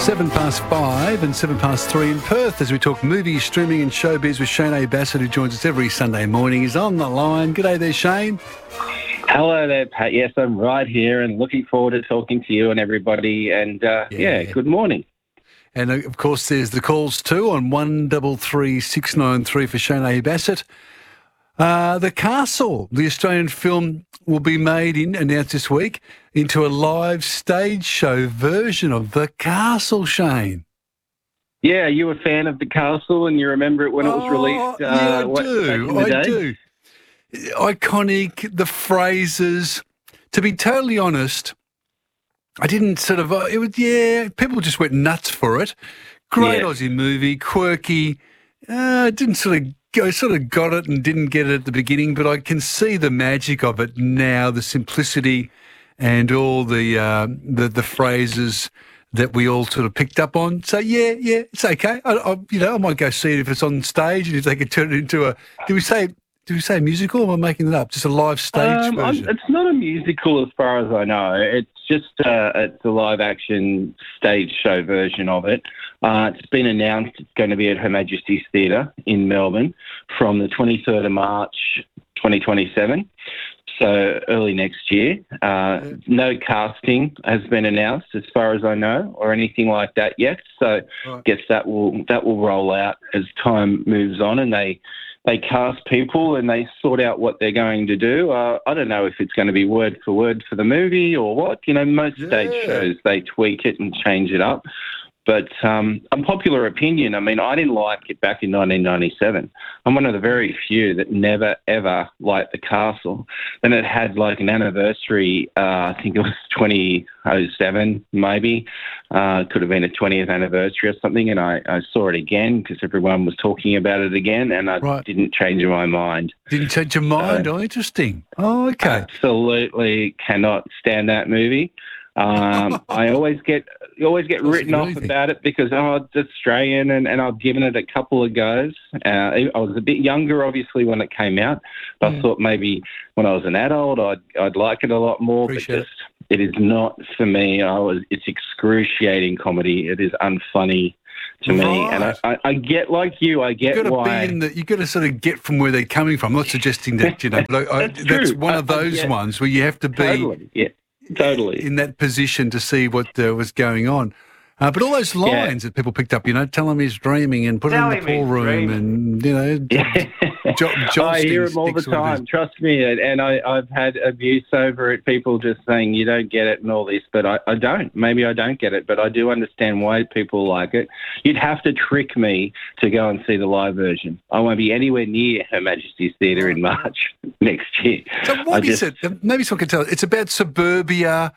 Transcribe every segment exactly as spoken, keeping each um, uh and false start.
Seven past five and seven past three in Perth as we talk movies, streaming and showbiz with Shane A. Bassett, who joins us every Sunday morning. He's on the line. G'day there, Shane. Hello there, Pat. Yes, I'm right here and looking forward to talking to you and everybody. And, uh, yeah. yeah, good morning. And, uh, of course, there's the calls too on one three three six nine three for Shane A. Bassett. Uh, the Castle, the Australian film, will be made in, announced this week, into a live stage show version of The Castle, Shane. Yeah, are you a fan of The Castle and you remember it when oh, it was released? Uh, yeah, I what, do. I day? do. Iconic, the phrases. To be totally honest, I didn't sort of, uh, it was, yeah, people just went nuts for it. Great yeah. Aussie movie, quirky. Uh, didn't sort of I sort of got it and didn't get it at the beginning, but I can see the magic of it now, the simplicity and all the uh, the, the phrases that we all sort of picked up on. So, yeah, yeah, it's okay. I, I, you know, I might go see it if it's on stage and if they could turn it into a, do we say, do we say musical or am I making it up? Just a live stage um, version? I'm, it's not a musical as far as I know. It's just uh, it's a live action stage show version of it. Uh, it's been announced it's going to be at Her Majesty's Theatre in Melbourne from the twenty-third of March twenty twenty-seven, so early next year. Uh, yeah. No casting has been announced as far as I know or anything like that yet, so right. I guess that will, that will roll out as time moves on and they They cast people and they sort out what they're going to do. Uh, I don't know if it's going to be word for word for the movie or what. You know, most yeah. stage shows, they tweak it and change it up. But um, unpopular opinion, I mean, I didn't like it back in nineteen ninety-seven. I'm one of the very few that never, ever liked The Castle. Then it had like an anniversary, uh, I think it was twenty oh seven maybe. Uh, could have been a twentieth anniversary or something. And I, I saw it again because everyone was talking about it again and I right. didn't change my mind. Didn't change your mind? So, oh, interesting. Oh, okay. Absolutely cannot stand that movie. Um, I always get you always get That's written off about it because oh it's Australian and, and I've given it a couple of goes. Uh, I was a bit younger obviously when it came out. But mm. I thought maybe when I was an adult I'd I'd like it a lot more. Appreciate but just, it. it is not for me. I was it's excruciating comedy. It is unfunny to me, right. and I, I, I get like you. I get you gotta why be in the, you got to sort of get from where they're coming from. I'm not suggesting that you know, but I, that's, that's one of those I, I ones where you have to be totally, yeah. Totally. in that position to see what uh, was going on. Uh, but all those lines yeah. that people picked up, you know, tell him he's dreaming and put tell him in the pool room dreaming. and, you know, yeah. jo- I hear him all the time, trust me. And I, I've had abuse over it, people just saying you don't get it and all this, but I, I don't. Maybe I don't get it, but I do understand why people like it. You'd have to trick me to go and see the live version. I won't be anywhere near Her Majesty's Theatre in March next year. So what I is just, it? Maybe someone can tell. It's about suburbia.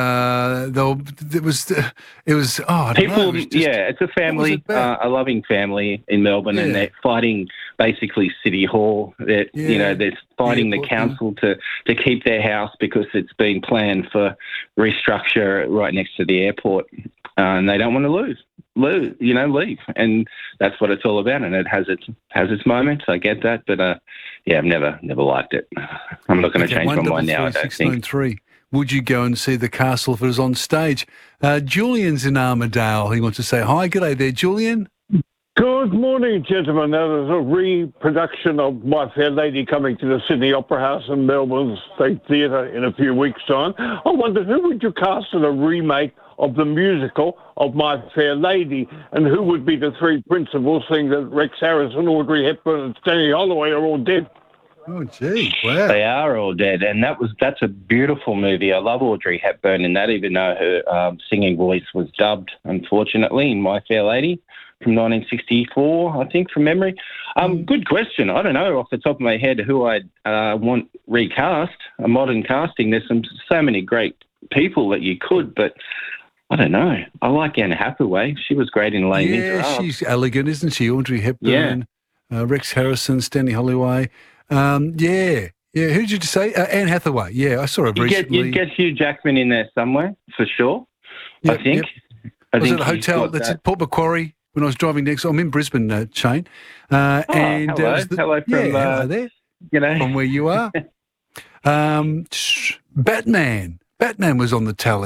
Uh, though it was, uh, it was. Oh, I don't people. know. It was just, yeah, it's a family, it uh, a loving family in Melbourne, yeah. and they're fighting basically City Hall. They're, yeah. you know, they're fighting the, the council yeah. to to keep their house because it's been planned for restructure right next to the airport, uh, and they don't want to lose, lose, you know, leave, and that's what it's all about. And it has its has its moments. I get that, but uh, yeah, I've never never liked it. I'm not going to okay, change my mind now. I don't think. Three. Would you go and see The Castle if it was on stage? Uh, Julian's in Armidale. He wants to say hi. G'day there, Julian. Good morning, gentlemen. Now, there's a reproduction of My Fair Lady coming to the Sydney Opera House and Melbourne State Theatre in a few weeks' time. I wonder who would you cast in a remake of the musical of My Fair Lady, and who would be the three principals, seeing that Rex Harrison, Audrey Hepburn and Stanley Holloway are all dead? Oh, gee, wow. They are all dead, and that was that's a beautiful movie. I love Audrey Hepburn in that, even though her um, singing voice was dubbed, unfortunately, in My Fair Lady from nineteen sixty-four, I think, from memory. Um, mm. Good question. I don't know off the top of my head who I'd uh, want recast, a modern casting. There's some so many great people that you could, but I don't know. I like Anne Hathaway. She was great in Les Miserables. Yeah, she's elegant, isn't she? Audrey Hepburn, yeah. uh, Rex Harrison, Stanley Holloway. Um, yeah, yeah. Who did you say? Uh, Anne Hathaway. Yeah, I saw her you recently. Get, you get Hugh Jackman in there somewhere for sure. Yep, I think. Yep. I was think it a hotel that's that. at Port Macquarie when I was driving next? I'm in Brisbane, uh, Shane. Uh, oh, and hello, uh, the, hello from yeah, uh, hello there. You know, from where you are. um, Batman. Batman was on the tally.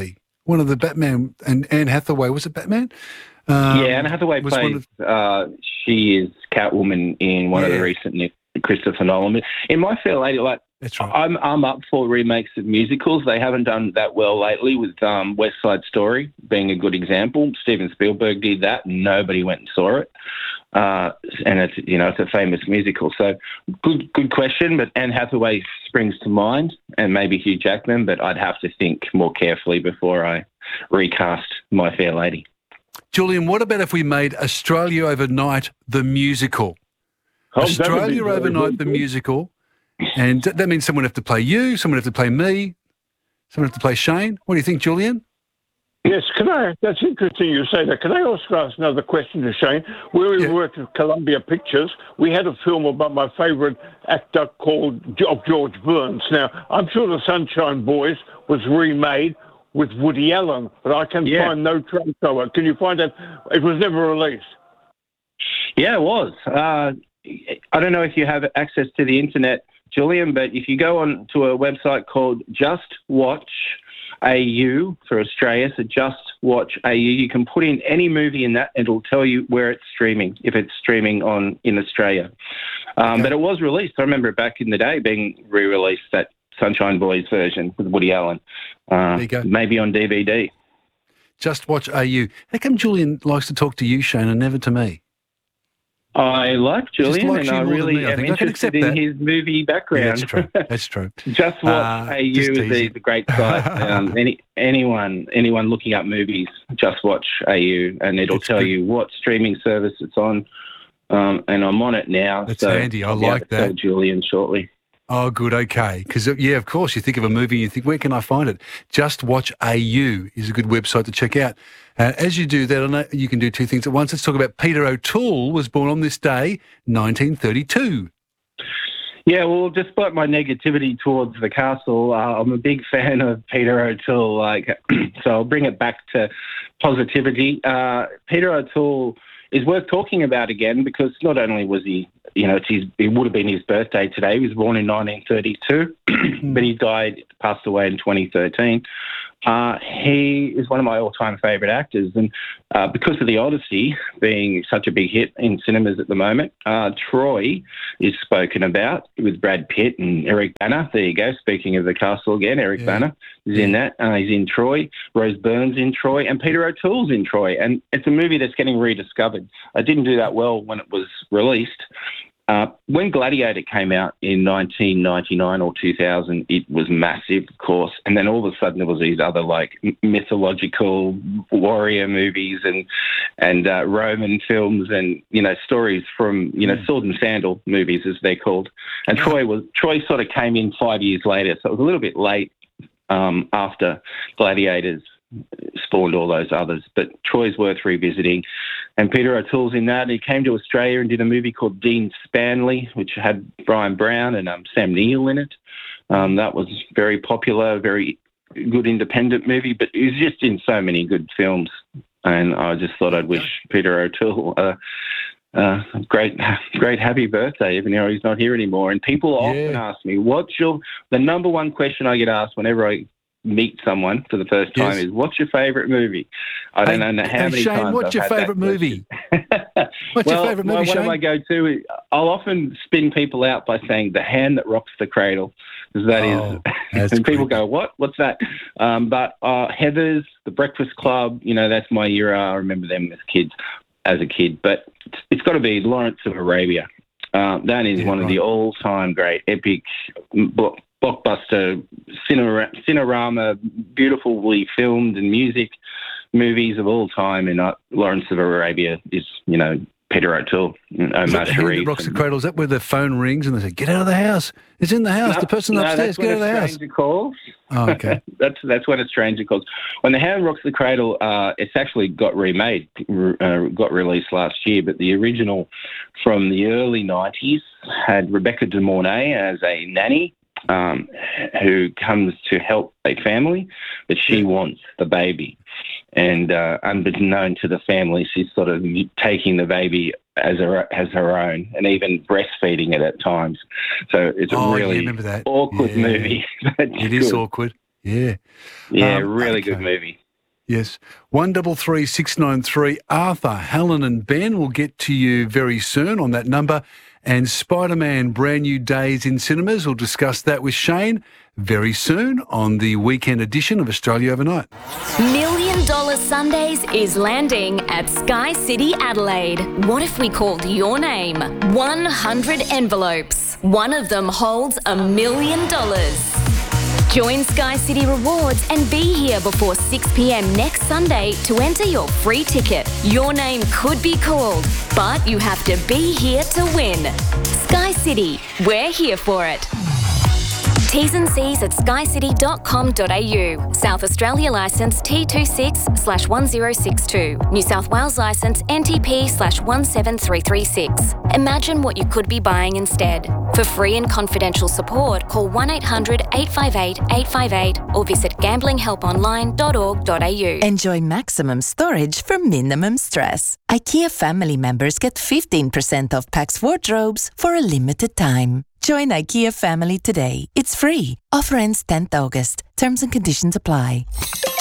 one of the Batman, and Anne Hathaway, was it Batman? Um, yeah, Anne Hathaway was one plays. of- Uh, she is Catwoman in one of Yeah. the recent Nick- Christopher Nolan. In My Fair Lady, like That's right. I'm, I'm up for remakes of musicals. They haven't done that well lately, with um, West Side Story being a good example. Steven Spielberg did that, and nobody went and saw it. Uh, and it's you know it's a famous musical. So good good question. But Anne Hathaway springs to mind, and maybe Hugh Jackman. But I'd have to think more carefully before I recast My Fair Lady. Julian, what about if we made Australia Overnight the musical? Oh, that'd be Australia very Overnight the good. musical, and that means someone would have to play you, someone would have to play me, someone would have to play Shane. What do you think, Julian? Yes, can I? That's interesting you say that. Can I also ask another question to Shane? Where we Yeah. worked at Columbia Pictures, we had a film about my favourite actor called of George Burns. Now, I'm sure The Sunshine Boys was remade with Woody Allen, but I can Yeah. find no trace of it. Can you find it? It was never released. Yeah, it was. Uh, I don't know if you have access to the internet, Julian, but if you go on to a website called Just Watch A U for Australia, so Just Watch A U, you can put in any movie in that and it'll tell you where it's streaming, if it's streaming on in Australia. Um, Okay. But it was released. I remember it back in the day being re-released, that Sunshine Boys version with Woody Allen, uh, There you go. maybe on D V D. Just Watch A U. How come Julian likes to talk to you, Shane, and never to me? I like Julian, likes and you I more than really me, I am think. I can interested accept in that. his movie background. Yeah, that's true. That's true. Just Watch Uh, A U just is the, teasing. the great site. Um, any anyone anyone looking up movies, Just Watch A U, and it'll It's tell good. you what streaming service it's on. Um, and I'm on it now. That's so handy. I I'll be able like to tell that. Julian shortly. Oh, good. Okay. Because, yeah, of course, you think of a movie and you think, where can I find it? Just Watch A U is a good website to check out. Uh, as you do that, I know you can do two things at once. Let's talk about Peter O'Toole was born on this day, nineteen thirty-two. Yeah, well, despite my negativity towards the castle, uh, I'm a big fan of Peter O'Toole. Like, so I'll bring it back to positivity. Uh, Peter O'Toole is worth talking about again because not only was he, you know, it's his, it would have been his birthday today. He was born in nineteen thirty-two, but he died, passed away in twenty thirteen. Uh, he is one of my all-time favourite actors, and uh, because of The Odyssey being such a big hit in cinemas at the moment, uh, Troy is spoken about with Brad Pitt and Eric Bana. There you go. Speaking of the castle again, Eric Yeah. Bana is in that. Uh, he's in Troy. Rose Byrne's in Troy, and Peter O'Toole's in Troy. And it's a movie that's getting rediscovered. It didn't do that well when it was released. Uh, when Gladiator came out in nineteen ninety-nine or two thousand, it was massive, of course. And then all of a sudden there was these other like m- mythological warrior movies and and uh, Roman films and, you know, stories from, you know, sword and sandal movies as they're called. And Troy was Troy sort of came in five years later, so it was a little bit late um, after Gladiators spawned all those others. But Troy's worth revisiting. And Peter O'Toole's in that. He came to Australia and did a movie called Dean Spanley, which had Brian Brown and um, Sam Neill in it. Um, that was very popular, very good independent movie, but he was just in so many good films. And I just thought I'd wish Peter O'Toole a uh, great, great happy birthday, even though he's not here anymore. And people often Yeah. ask me, what's your, the number one question I get asked whenever I meet someone for the first time Yes. is, what's your favourite movie? I don't Hey, know how hey, many Shane, times what's I've your had that favourite movie? question. What's well, your favourite movie, one Shane? of my go-to, I'll often spin people out by saying The Hand That Rocks the Cradle, because that is, Oh, that's and people creepy. go, what? What's that? Um, but uh, Heathers, The Breakfast Club, you know, that's my era. I remember them as kids, as a kid. But it's, it's got to be Lawrence of Arabia. Uh, that is Yeah, one of the right. all-time great epic blo- blockbuster cinema, cinerama, beautifully filmed and music movies of all time. And uh, Lawrence of Arabia is, you know, Peter O'Toole, and Is Omar that the hand that Sharif. rocks the and- cradle? Is that where the phone rings and they say, get out of the house? It's in the house. No, the person no, upstairs, that's when get out of a the house. stranger calls. Oh, okay. that's that's when a stranger calls. When The Hand Rocks the Cradle, uh, it's actually got remade, uh, got released last year, but the original from the early nineties had Rebecca De Mornay as a nanny um, who comes to help a family, but she Yeah. wants the baby. And uh, unbeknown to the family, she's sort of taking the baby as her, as her own and even breastfeeding it at times. So it's a Oh, yeah, really remember that. awkward Yeah. movie. but It is good. awkward. Yeah. Yeah, Um, really okay. good movie. Yes. one three three six nine three. Arthur, Helen and Ben will get to you very soon on that number. And Spider-Man Brand New Days in cinemas. We'll discuss that with Shane very soon on the weekend edition of Australia Overnight. Million Dollar Sundays is landing at Sky City Adelaide. What if we called your name? one hundred envelopes. One of them holds a million dollars. Join Sky City Rewards and be here before six p.m. next Sunday to enter your free ticket. Your name could be called, but you have to be here to win. Sky City, we're here for it. T's and C's at sky city dot com dot a u. South Australia licence T twenty-six slash one zero six two. New South Wales licence N T P slash one seven three three six. Imagine what you could be buying instead. For free and confidential support, call one eight hundred eight five eight eight five eight or visit gambling help online dot org dot a u. Enjoy maximum storage for minimum stress. IKEA family members get fifteen percent off Pax wardrobes for a limited time. Join IKEA family today. It's free. Offer ends tenth August. Terms and conditions apply.